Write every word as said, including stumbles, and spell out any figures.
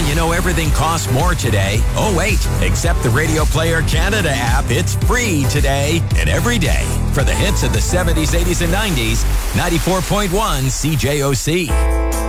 you know everything costs more today? Oh, wait. Accept the Radio Player Canada app. It's free today and every day. For the hits of the seventies, eighties, and nineties, ninety-four point one C J O C.